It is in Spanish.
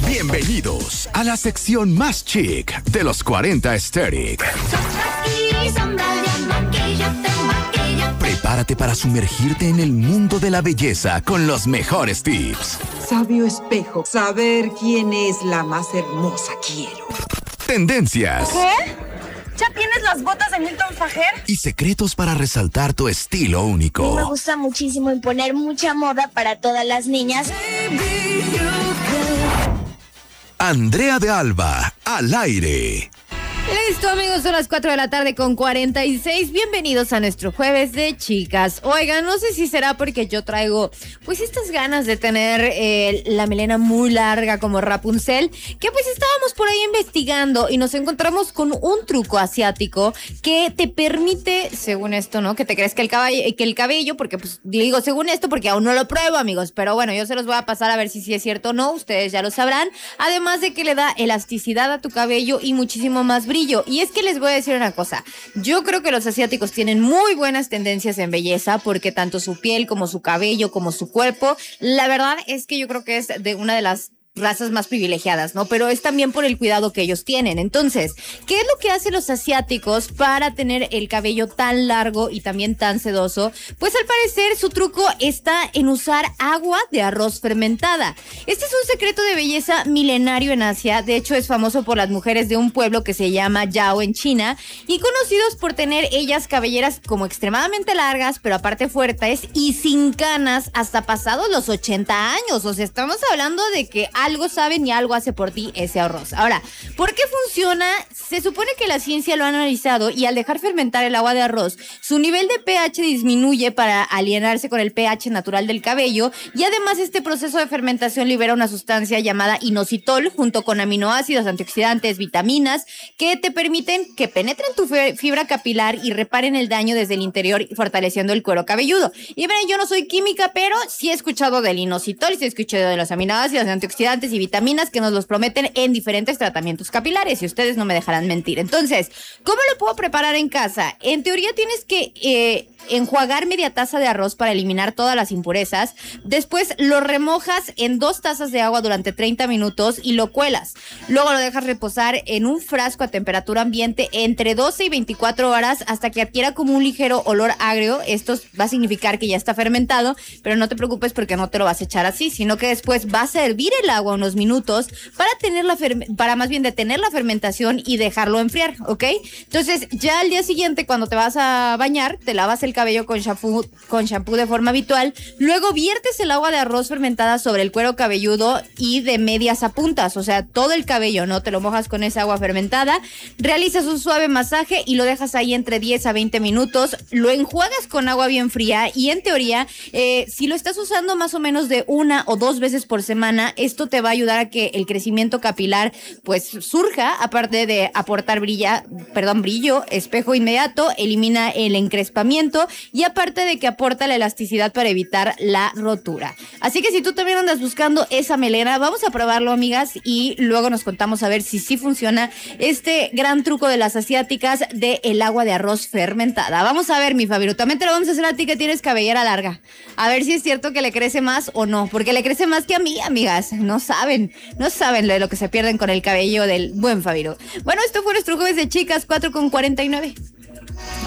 Bienvenidos a la sección más chic de los 40 Aesthetic. Prepárate para sumergirte en el mundo de la belleza con los mejores tips. Sabio espejo, saber quién es la más hermosa quiero. Tendencias. ¿Qué? ¿Ya tienes las botas de Milton Fajer? Y secretos para resaltar tu estilo único. Me gusta muchísimo imponer mucha moda para todas las niñas. Andrea de Alba, al aire. Listo, amigos, son las 4 de la tarde con 46. Bienvenidos a nuestro jueves de chicas. Oigan, no sé si será porque yo traigo pues estas ganas de tener la melena muy larga como Rapunzel, que pues estábamos por ahí investigando y nos encontramos con un truco asiático que te permite, según esto, ¿no? Que te crezca el cabello, porque pues digo según esto porque aún no lo pruebo, amigos, pero bueno, yo se los voy a pasar a ver si es cierto o no, ustedes ya lo sabrán. Además de que le da elasticidad a tu cabello y muchísimo más brillo. Y es que les voy a decir una cosa, yo creo que los asiáticos tienen muy buenas tendencias en belleza porque tanto su piel como su cabello como su cuerpo, la verdad es que yo creo que es de una de las razas más privilegiadas, ¿no? Pero es también por el cuidado que ellos tienen. Entonces, ¿qué es lo que hacen los asiáticos para tener el cabello tan largo y también tan sedoso? Pues al parecer su truco está en usar agua de arroz fermentada. Este es un secreto de belleza milenario en Asia. De hecho, es famoso por las mujeres de un pueblo que se llama Yao en China y conocidos por tener ellas cabelleras como extremadamente largas, pero aparte fuertes y sin canas hasta pasados los 80 años. O sea, estamos hablando de que algo saben y algo hace por ti ese arroz. Ahora, ¿por qué funciona? Se supone que la ciencia lo ha analizado y al dejar fermentar el agua de arroz, su nivel de pH disminuye para alienarse con el pH natural del cabello y además este proceso de fermentación libera una sustancia llamada inositol junto con aminoácidos, antioxidantes, vitaminas que te permiten que penetren tu fibra capilar y reparen el daño desde el interior fortaleciendo el cuero cabelludo. Y ven, yo no soy química, pero sí he escuchado del inositol, sí he escuchado de los aminoácidos, antioxidantes y vitaminas que nos los prometen en diferentes tratamientos capilares y ustedes no me dejarán mentir. Entonces, ¿cómo lo puedo preparar en casa? En teoría tienes que enjuagar media taza de arroz para eliminar todas las impurezas. Después lo remojas en 2 tazas de agua durante 30 minutos y lo cuelas. Luego lo dejas reposar en un frasco a temperatura ambiente entre 12 y 24 horas hasta que adquiera como un ligero olor agrio. Esto va a significar que ya está fermentado, pero no te preocupes porque no te lo vas a echar así, sino que después vas a hervir el agua unos minutos para más bien detener la fermentación y dejarlo enfriar, ¿ok? Entonces, ya al día siguiente, cuando te vas a bañar, te lavas el cabello con shampoo de forma habitual, luego viertes el agua de arroz fermentada sobre el cuero cabelludo y de medias a puntas, o sea, todo el cabello, ¿no? Te lo mojas con esa agua fermentada, realizas un suave masaje y lo dejas ahí entre 10 a 20 minutos, lo enjuagas con agua bien fría y en teoría, si lo estás usando más o menos de 1 o 2 veces por semana, esto te va a ayudar a que el crecimiento capilar pues surja, aparte de aportar brillo, espejo inmediato, elimina el encrespamiento y aparte de que aporta la elasticidad para evitar la rotura. Así que si tú también andas buscando esa melena, vamos a probarlo, amigas, y luego nos contamos a ver si sí funciona este gran truco de las asiáticas de el agua de arroz fermentada. Vamos a ver, mi Fabiru, también te lo vamos a hacer a ti que tienes cabellera larga. A ver si es cierto que le crece más o no, porque le crece más que a mí, amigas. No saben lo que se pierden con el cabello del buen Fabiru. Bueno, esto fue nuestro jueves de chicas, 4 con 49.